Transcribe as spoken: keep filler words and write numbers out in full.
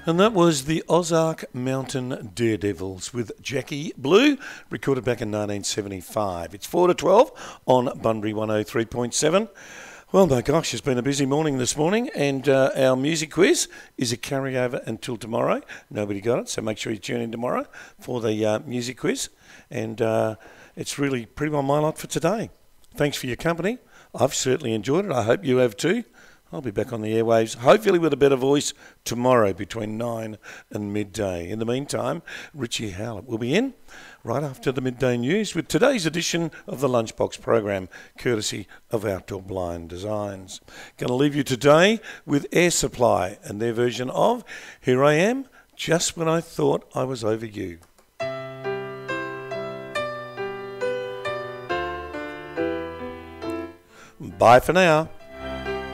And that was the Ozark Mountain Daredevils with Jackie Blue, recorded back in nineteen seventy-five. It's four to twelve on Bunbury one oh three point seven. Well, my gosh, it's been a busy morning this morning, and uh, our music quiz is a carryover until tomorrow. Nobody got it, so make sure you tune in tomorrow for the uh, music quiz. And uh, it's really pretty well my lot for today. Thanks for your company. I've certainly enjoyed it. I hope you have too. I'll be back on the airwaves, hopefully with a better voice, tomorrow between nine and midday. In the meantime, Richie Howlett will be in right after the midday news with today's edition of the Lunchbox program, courtesy of Outdoor Blind Designs. Going to leave you today with Air Supply and their version of Here I Am, Just When I Thought I Was Over You. Bye for now.